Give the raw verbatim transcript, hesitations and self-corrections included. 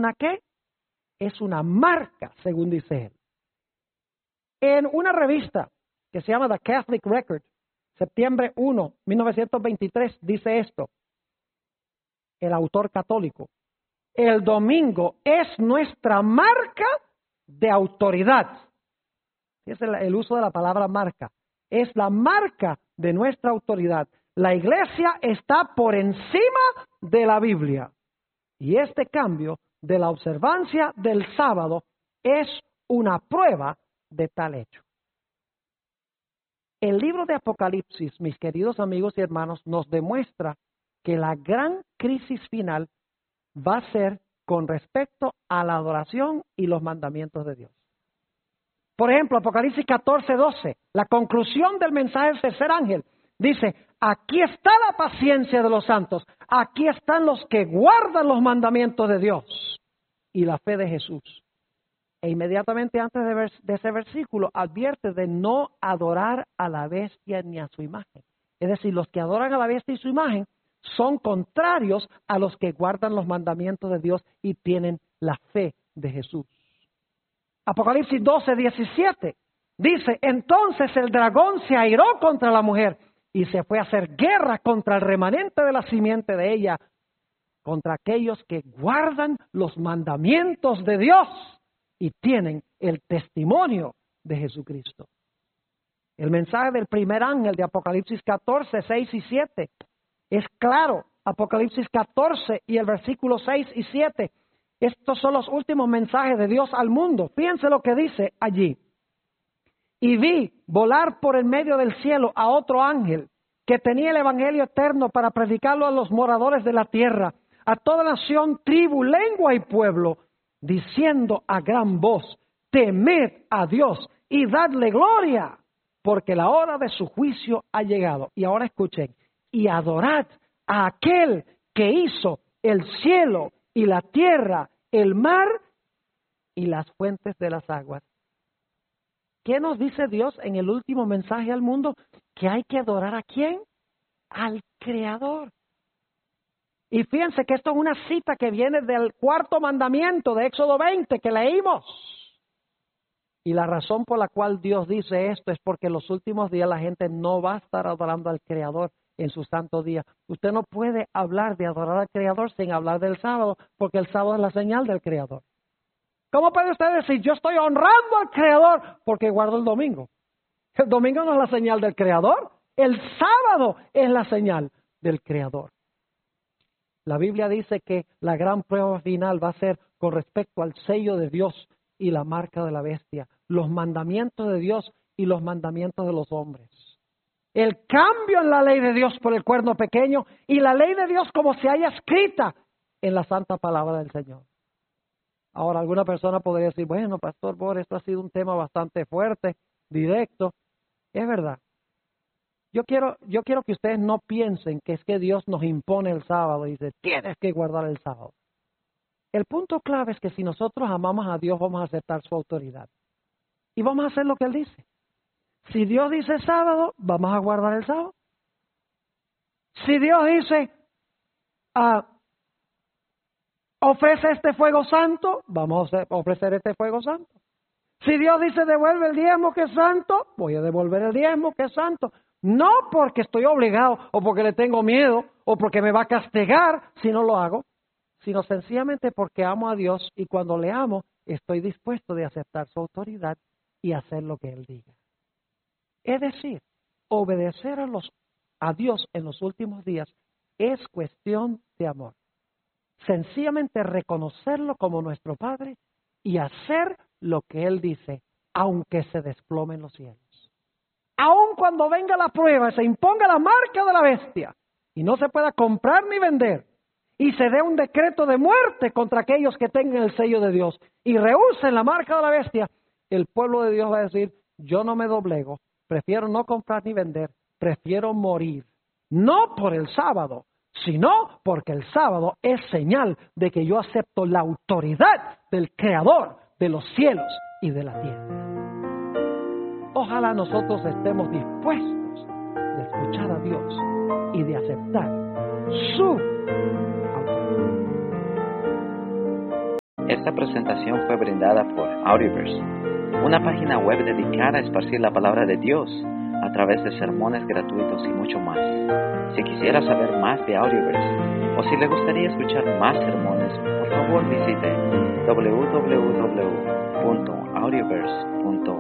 ¿una qué? Es una marca, según dice él. En una revista que se llama The Catholic Record, septiembre primero, mil novecientos veintitrés, dice esto, el autor católico: el domingo es nuestra marca de autoridad. Es el, el uso de la palabra marca. Es la marca de nuestra autoridad. La iglesia está por encima de la Biblia. Y este cambio de la observancia del sábado es una prueba de tal hecho. El libro de Apocalipsis, mis queridos amigos y hermanos, nos demuestra que la gran crisis final va a ser con respecto a la adoración y los mandamientos de Dios. Por ejemplo, Apocalipsis catorce, doce, la conclusión del mensaje del tercer ángel, dice: aquí está la paciencia de los santos, aquí están los que guardan los mandamientos de Dios y la fe de Jesús. E inmediatamente antes de, ver, de ese versículo advierte de no adorar a la bestia ni a su imagen. Es decir, los que adoran a la bestia y su imagen son contrarios a los que guardan los mandamientos de Dios y tienen la fe de Jesús. Apocalipsis doce, diecisiete dice: entonces el dragón se airó contra la mujer y se fue a hacer guerra contra el remanente de la simiente de ella, contra aquellos que guardan los mandamientos de Dios y tienen el testimonio de Jesucristo. El mensaje del primer ángel de Apocalipsis catorce, seis y siete es claro. Apocalipsis catorce y el versículo seis y siete. Estos son los últimos mensajes de Dios al mundo. Fíjense lo que dice allí. Y vi volar por el medio del cielo a otro ángel que tenía el evangelio eterno para predicarlo a los moradores de la tierra, a toda nación, tribu, lengua y pueblo, diciendo a gran voz: temed a Dios y dadle gloria, porque la hora de su juicio ha llegado. Y ahora escuchen: y adorad a aquel que hizo el cielo y la tierra, el mar y las fuentes de las aguas. ¿Qué nos dice Dios en el último mensaje al mundo? Que hay que adorar ¿a quién? Al Creador. Y fíjense que esto es una cita que viene del cuarto mandamiento de Éxodo veinte que leímos. Y la razón por la cual Dios dice esto es porque en los últimos días la gente no va a estar adorando al Creador en su santo día. Usted no puede hablar de adorar al Creador sin hablar del sábado, porque el sábado es la señal del Creador. ¿Cómo puede usted decir: yo estoy honrando al Creador porque guardo el domingo? El domingo no es la señal del Creador, el sábado es la señal del Creador. La Biblia dice que la gran prueba final va a ser con respecto al sello de Dios y la marca de la bestia, los mandamientos de Dios y los mandamientos de los hombres. El cambio en la ley de Dios por el cuerno pequeño y la ley de Dios como se haya escrita en la santa palabra del Señor. Ahora, alguna persona podría decir: bueno, Pastor Bor, esto ha sido un tema bastante fuerte, directo. Es verdad. Yo quiero, yo quiero que ustedes no piensen que es que Dios nos impone el sábado y dice: tienes que guardar el sábado. El punto clave es que si nosotros amamos a Dios, vamos a aceptar su autoridad. Y vamos a hacer lo que Él dice. Si Dios dice sábado, vamos a guardar el sábado. Si Dios dice, ah, ofrece este fuego santo, vamos a ofrecer este fuego santo. Si Dios dice devuelve el diezmo que es santo, voy a devolver el diezmo que es santo. No porque estoy obligado o porque le tengo miedo o porque me va a castigar si no lo hago, sino sencillamente porque amo a Dios y cuando le amo estoy dispuesto de aceptar su autoridad y hacer lo que Él diga. Es decir, obedecer a, los, a Dios en los últimos días es cuestión de amor. Sencillamente reconocerlo como nuestro Padre y hacer lo que Él dice, aunque se desplomen los cielos. Aun cuando venga la prueba, se imponga la marca de la bestia y no se pueda comprar ni vender y se dé un decreto de muerte contra aquellos que tengan el sello de Dios y rehúsen la marca de la bestia, el pueblo de Dios va a decir: yo no me doblego, prefiero no comprar ni vender, prefiero morir. No por el sábado, sino porque el sábado es señal de que yo acepto la autoridad del Creador de los cielos y de la tierra. Ojalá nosotros estemos dispuestos de escuchar a Dios y de aceptar su autoridad. Esta presentación fue brindada por Audioverse, una página web dedicada a esparcir la palabra de Dios a través de sermones gratuitos y mucho más. Si quisiera saber más de Audioverse o si le gustaría escuchar más sermones, por favor visite w w w punto audioverse punto